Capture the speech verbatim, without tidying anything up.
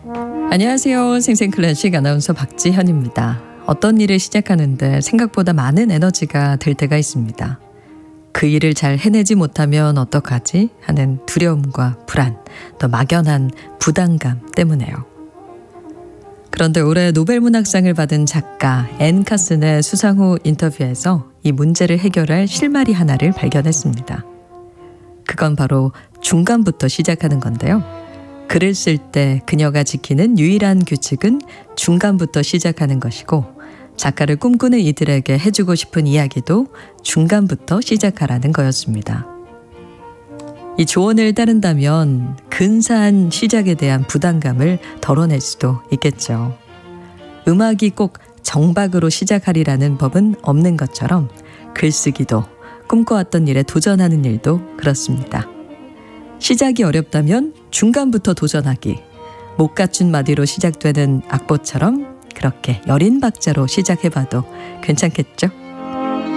안녕하세요. 생생클래식 아나운서 박지현입니다. 어떤 일을 시작하는데 생각보다 많은 에너지가 들 때가 있습니다. 그 일을 잘 해내지 못하면 어떡하지 하는 두려움과 불안, 또 막연한 부담감 때문에요. 그런데 올해 노벨문학상을 받은 작가 앤 카슨의 수상 후 인터뷰에서 이 문제를 해결할 실마리 하나를 발견했습니다. 그건 바로 중간부터 시작하는 건데요. 글을 쓸 때 그녀가 지키는 유일한 규칙은 중간부터 시작하는 것이고, 작가를 꿈꾸는 이들에게 해주고 싶은 이야기도 중간부터 시작하라는 거였습니다. 이 조언을 따른다면 근사한 시작에 대한 부담감을 덜어낼 수도 있겠죠. 음악이 꼭 정박으로 시작하리라는 법은 없는 것처럼 글쓰기도, 꿈꿔왔던 일에 도전하는 일도 그렇습니다. 시작이 어렵다면 중간부터 도전하기, 못 갖춘 마디로 시작되는 악보처럼 그렇게 여린 박자로 시작해봐도 괜찮겠죠?